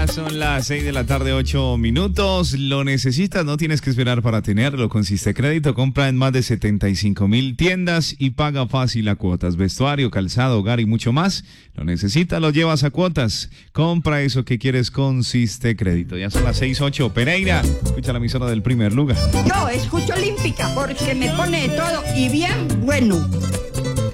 Son las 6 de la tarde, 8 minutos. ¿Lo necesitas? No tienes que esperar para tenerlo. Con Crédito compra en más de 75,000 tiendas y paga fácil a cuotas. Vestuario, calzado, hogar y mucho más. Lo necesitas, lo llevas a cuotas. Compra eso que quieres con Crédito. Ya son las 6:08. Pereira, escucha la emisora del primer lugar. Yo escucho Olímpica porque me pone de todo y bien bueno.